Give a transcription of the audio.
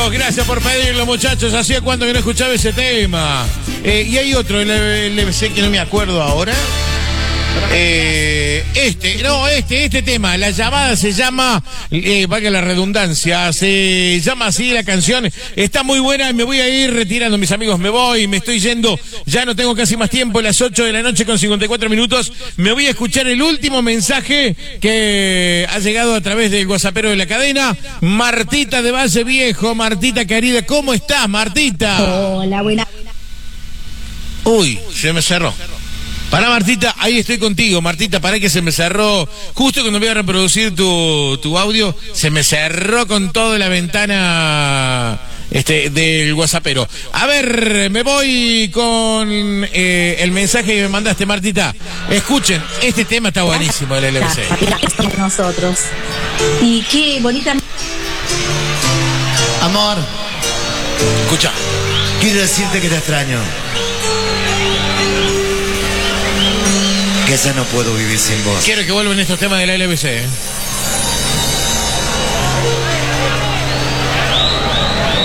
Gracias por pedirlo, muchachos. Hacía cuánto que no escuchaba ese tema. Y hay otro, el LBC, que no me acuerdo ahora. Este tema, la llamada se llama, valga la redundancia, se llama así la canción, está muy buena y me voy a ir retirando, mis amigos, me estoy yendo, ya no tengo casi más tiempo, las 8 de la noche con 54 minutos, me voy a escuchar el último mensaje que ha llegado a través del WhatsAppero de la cadena, Martita de Valle Viejo. Martita querida, ¿cómo estás, Martita? Hola, buena. Uy, se me cerró. Pará, Martita, ahí estoy contigo, Martita, pará que se me cerró, justo cuando voy a reproducir tu audio, se me cerró con toda la ventana del WhatsAppero. A ver, me voy con el mensaje que me mandaste, Martita. Escuchen, este tema está buenísimo del LBC. Nosotros. Y qué bonita. Amor, Escucha. quiero decirte que te extraño. Que ya no puedo vivir sin vos. Quiero que vuelvan estos temas de la LBC.